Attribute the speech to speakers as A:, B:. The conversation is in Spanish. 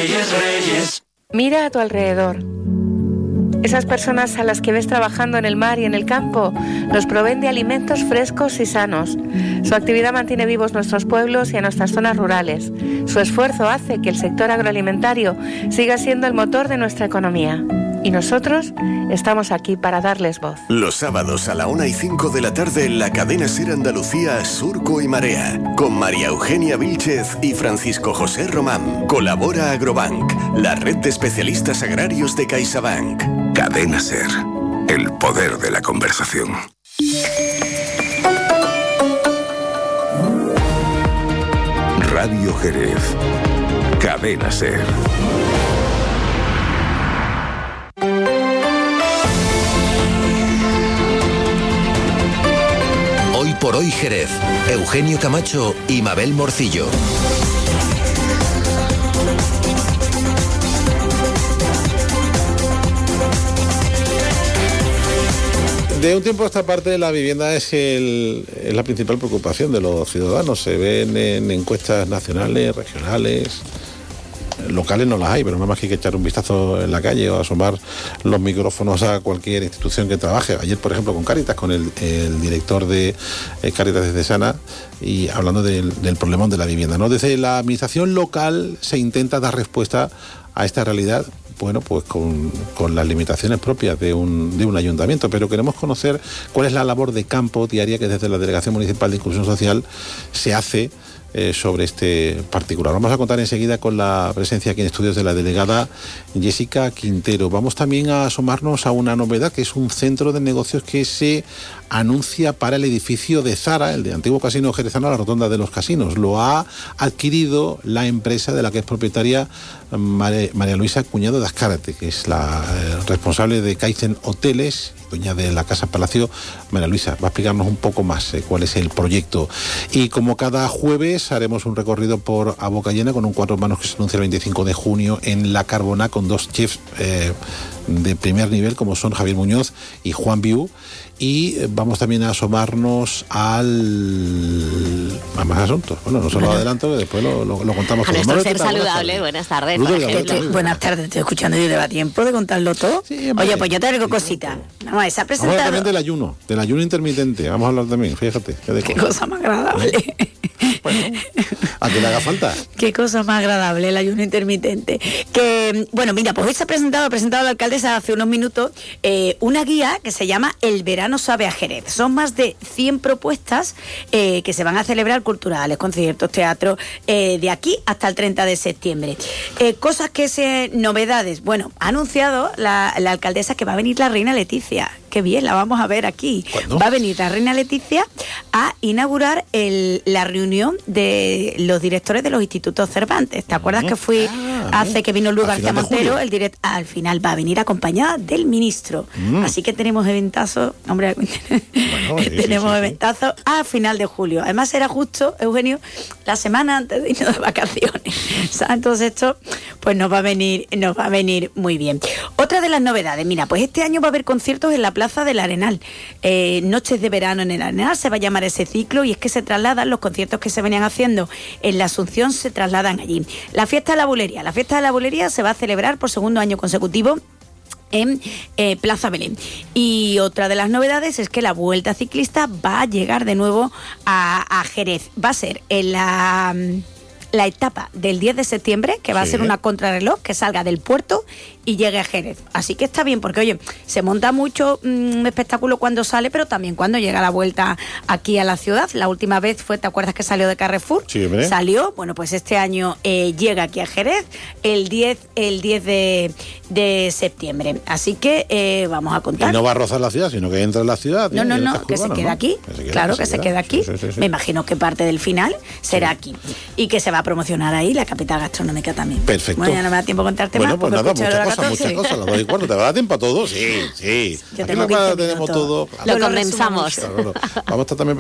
A: Reyes, Reyes.
B: Mira a tu alrededor. Esas personas a las que ves trabajando en el mar y en el campo nos proveen de alimentos frescos y sanos. Su actividad mantiene vivos nuestros pueblos y a nuestras zonas rurales. Su esfuerzo hace que el sector agroalimentario siga siendo el motor de nuestra economía. Y nosotros estamos aquí para darles voz.
C: Los sábados a la 1:05 de la tarde en la cadena SER Andalucía, Surco y Marea, con María Eugenia Vílchez y Francisco José Román. Colabora Agrobank, la red de especialistas agrarios de CaixaBank.
D: Cadena SER, el poder de la conversación. Radio Jerez, Cadena SER.
E: Hoy por hoy Jerez, Eugenio Camacho y Mabel Morcillo.
F: De un tiempo a esta parte, la vivienda es la principal preocupación de los ciudadanos. Se ven en encuestas nacionales, regionales, locales no las hay, pero nada más que hay que echar un vistazo en la calle o asomar los micrófonos a cualquier institución que trabaje. Ayer, por ejemplo, con Cáritas, con el director de Cáritas desde Sana, y hablando del problemón de la vivienda, ¿no? Desde la administración local se intenta dar respuesta a esta realidad, bueno, pues con las limitaciones propias de un ayuntamiento, pero queremos conocer cuál es la labor de campo diaria que desde la Delegación Municipal de Inclusión Social se hace sobre este particular. Vamos a contar enseguida con la presencia aquí en estudios de la delegada Jessica Quintero. Vamos también a asomarnos a una novedad, que es un centro de negocios que se anuncia para el edificio de Zara, el de antiguo casino jerezano, la rotonda de los casinos. Lo ha adquirido la empresa de la que es propietaria María Luisa Cuñado de Azcárate, que es la responsable de Kaizen Hoteles, dueña de la Casa Palacio. María Luisa va a explicarnos un poco más cuál es el proyecto. Y como cada jueves haremos un recorrido por A Boca Llena con un cuatro manos que se anuncia el 25 de junio en La Carbona, con dos chefs de primer nivel como son Javier Muñoz y Juan Viu. Y vamos también a asomarnos a más asuntos. Bueno, no se lo adelanto, que después lo contamos
G: a
F: todo.
G: nuestro ser saludable. Buenas tardes.
H: Buenas tardes, estoy escuchando y ¿te da tiempo de contarlo todo?
F: Sí,
H: oye, pues yo te traigo cositas. Vamos, esa
F: Vamos a hablar también del ayuno intermitente. Vamos a hablar también, fíjate.
H: Qué cosa más agradable.
F: Bueno, a que le haga falta.
H: Qué cosa más agradable el ayuno intermitente. Que, bueno, mira, pues hoy se ha presentado la alcaldesa hace unos minutos una guía que se llama El verano sabe a Jerez. Son más de 100 propuestas que se van a celebrar, culturales, conciertos, teatro, de aquí hasta el 30 de septiembre. Novedades. Bueno, ha anunciado la alcaldesa que va a venir la reina Leticia. Qué bien, la vamos a ver aquí.
F: ¿Cuándo?
H: Va a venir la reina Leticia a inaugurar la reunión de los directores de los institutos Cervantes. ¿Te acuerdas que fui hace que vino Luis García Montero? Al final va a venir acompañada del ministro. Así que tenemos eventazo, hombre, tenemos eventazo a final de julio. Además será justo, Eugenio, la semana antes de irnos de vacaciones. Entonces esto pues nos va a venir muy bien. Otra de las novedades, mira, pues este año va a haber conciertos en la Plaza del Arenal. Noches de verano en el Arenal se va a llamar ese ciclo, y es que se trasladan los conciertos que se venían haciendo en la Asunción, se trasladan allí. La fiesta de la bulería se va a celebrar por segundo año consecutivo en Plaza Belén. Y otra de las novedades es que la Vuelta Ciclista va a llegar de nuevo a Jerez. Va a ser en la etapa del 10 de septiembre, que va a ser una contrarreloj que salga del puerto y llegue a Jerez. Así que está bien, porque oye, se monta mucho espectáculo cuando sale, pero también cuando llega la vuelta aquí a la ciudad. La última vez fue, ¿te acuerdas que salió de Carrefour?
F: Sí, hombre.
H: Salió, bueno, pues este año llega aquí a Jerez el 10 de septiembre. Así que vamos a contar.
F: Y no va a rozar la ciudad, sino que entra en la ciudad.
H: No, que se queda aquí. Claro, que se queda aquí. Sí. Me imagino que parte del final será aquí. Y que se va a promocionar ahí la capital gastronómica también.
F: Perfecto.
H: Bueno, ya no me da tiempo contarte más.
F: Pues nada, muchas cosas. Las 2:15. ¿Te va a dar tiempo a todo? Sí.
H: Yo
F: Aquí
H: tengo
F: tenemos todo.
G: Lo condensamos.
F: Claro. Vamos a estar también